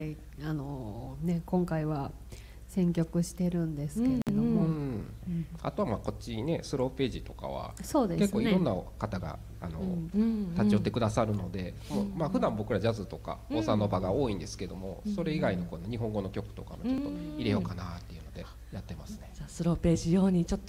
今回は選曲してるんですけれども、 あとはこっちねスローページとかはそうですね、 結構いろんな方が立ち寄ってくださるので、普段僕らジャズとかボサノバが多いんですけども、それ以外のこの日本語の曲とかもちょっと入れようかなっていうのでやってますね。 じゃあスローページ用にちょっ